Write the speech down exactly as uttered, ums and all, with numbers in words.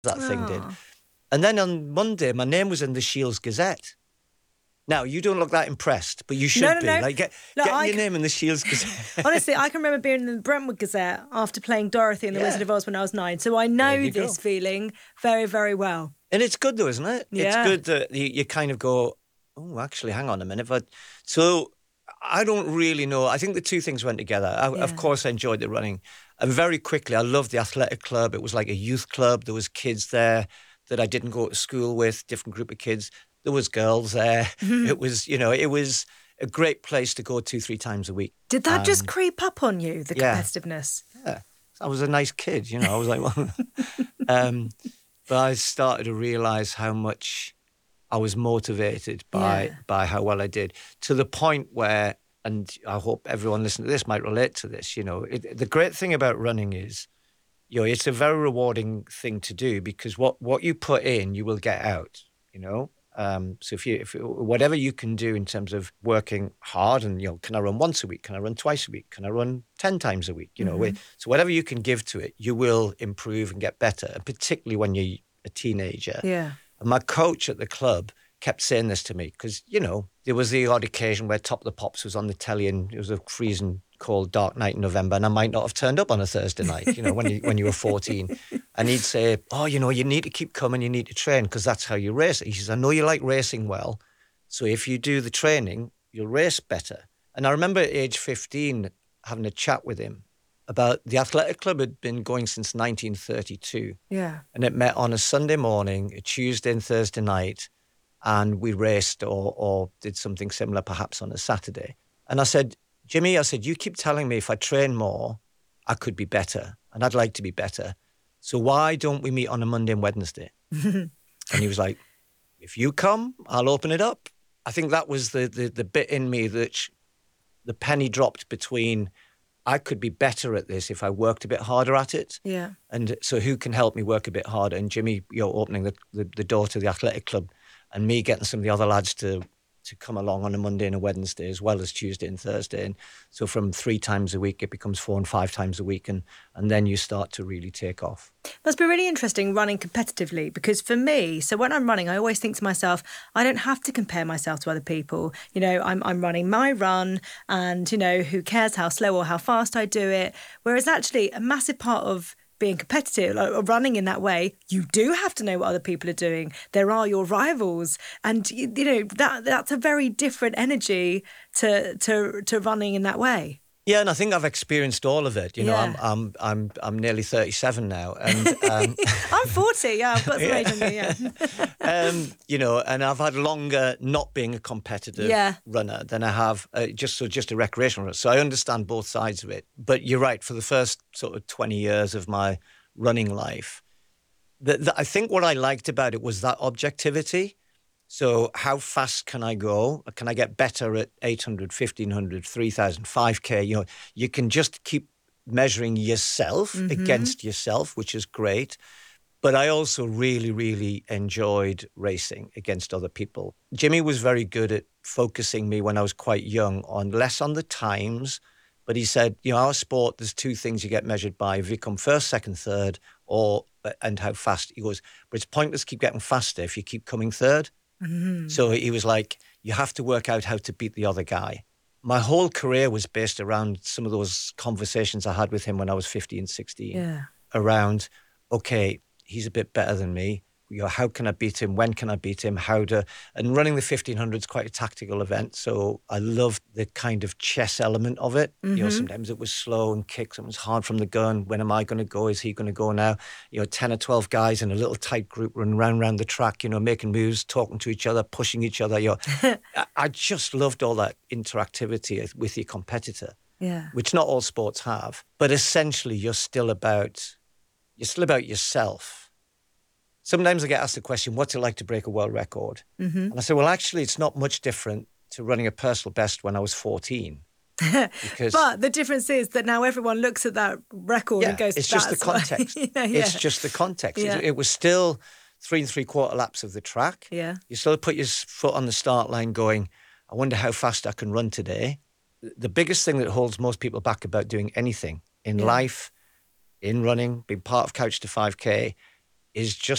that thing did. Oh. And then on Monday, my name was in the Shields Gazette. Now, you don't look that impressed, but you should No, no, be. no. Like, get, Look, getting I your c- name in the Shields Gazette. Honestly, I can remember being in the Brentwood Gazette after playing Dorothy in The Yeah. Wizard of Oz when I was nine. So I know you this go. feeling very, very well. And it's good, though, isn't it? Yeah. It's good that you, you kind of go, oh, actually, hang on a minute. But so I don't really know. I think the two things went together. I, Yeah. Of course, I enjoyed the running. And very quickly, I loved the athletic club. It was like a youth club. There was kids there that I didn't go to school with, different group of kids. There was girls there. It was, you know, it was a great place to go two, three times a week. Did that just And, creep up on you, the yeah. competitiveness? Yeah. I was a nice kid, you know. I was like, well, um, but I started to realise how much I was motivated by Yeah. by how well I did, to the point where, and I hope everyone listening to this might relate to this, you know, it, the great thing about running is, you know, it's a very rewarding thing to do, because what, what you put in, you will get out, you know. Um, so if you, if whatever you can do in terms of working hard, and, you know, can I run once a week? Can I run twice a week? Can I run ten times a week? You know, Mm-hmm. so whatever you can give to it, you will improve and get better, and particularly when you're a teenager. Yeah. And my coach at the club kept saying this to me, because, you know, there was the odd occasion where Top of the Pops was on the telly and it was a freezing cold, dark night in November, and I might not have turned up on a Thursday night, you know, when you when you were fourteen. And he'd say, oh, you know, you need to keep coming, you need to train, because that's how you race. He says, I know you like racing well, so if you do the training, you'll race better. And I remember at age fifteen having a chat with him about the athletic club had been going since nineteen thirty-two. Yeah. And it met on a Sunday morning, a Tuesday and Thursday night, and we raced or or did something similar perhaps on a Saturday. And I said, Jimmy, I said, you keep telling me if I train more, I could be better, and I'd like to be better. So why don't we meet on a Monday and Wednesday? And he was like, if you come, I'll open it up. I think that was the the, the bit in me that sh- the penny dropped between, I could be better at this if I worked a bit harder at it. Yeah. And so who can help me work a bit harder? And Jimmy, you know, opening the, the, the door to the athletic club, and me getting some of the other lads to to come along on a Monday and a Wednesday, as well as Tuesday and Thursday. And so from three times a week, it becomes four and five times a week. And, and then you start to really take off. Must be really interesting running competitively, because for me, so when I'm running, I always think to myself, I don't have to compare myself to other people. You know, I'm I'm running my run, and, you know, who cares how slow or how fast I do it? Whereas actually a massive part of being competitive, like running in that way, you do have to know what other people are doing. There are your rivals, and you, you know that that's a very different energy to to to running in that way. Yeah, and I think I've experienced all of it. You know, Yeah. I'm I'm I'm I'm nearly thirty-seven now, and um, I'm forty. Yeah, I've got some Yeah. age on me. Yeah. um, you know, and I've had longer not being a competitive Yeah. runner than I have uh, just so just a recreational runner. So I understand both sides of it. But you're right. For the first sort of twenty years of my running life, the, the, I think what I liked about it was that objectivity. So how fast can I go? Can I get better at eight hundred, fifteen hundred, three thousand, five K? You know, you can just keep measuring yourself against yourself, which is great. But I also really, really enjoyed racing against other people. Jimmy was very good at focusing me when I was quite young on less on the times, but he said, you know, our sport, there's two things you get measured by. If you come first, second, third, or and how fast. He goes, but it's pointless to keep getting faster if you keep coming third. So he was like, you have to work out how to beat the other guy. My whole career was based around some of those conversations I had with him when I was fifteen, sixteen. Yeah. Around, okay, he's a bit better than me. You know, how can I beat him? When can I beat him? How to... And running the fifteen hundred is quite a tactical event, so I loved the kind of chess element of it. You know, sometimes it was slow and kick, sometimes hard from the gun. When am I going to go? Is he going to go now? You know, ten or twelve guys in a little tight group running round round the track, you know, making moves, talking to each other, pushing each other. You know, I, I just loved all that interactivity with your competitor, Yeah. which not all sports have. But essentially, you're still about... You're still about yourself. Sometimes I get asked the question, what's it like to break a world record? And I say, well, actually, it's not much different to running a personal best when I was fourteen. Because But the difference is that now everyone looks at that record yeah, and goes, it's just the "That's why." context. yeah, yeah. It's just the context. Yeah. It, it was still three and three quarter laps of the track. Yeah. You still put your s- foot on the start line going, I wonder how fast I can run today. The biggest thing that holds most people back about doing anything in Yeah. life, in running, being part of Couch to five K, is just